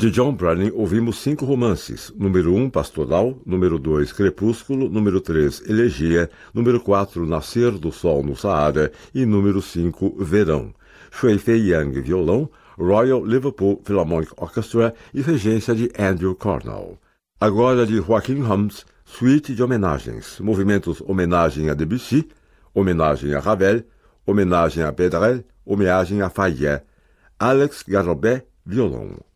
De John Browning ouvimos 5 romances. Número 1, Pastoral. Número 2, Crepúsculo. Número 3, Elegia. Número 4, Nascer do Sol no Saara. E número 5, Verão. Shui Fei Yang, violão. Royal Liverpool Philharmonic Orchestra e regência de Andrew Cornell. Agora de Joaquin Humms, suíte de homenagens. Movimentos homenagem a Debussy, homenagem a Ravel, homenagem a Pedrel, homenagem a Fayet. Alex Garrobet, violão.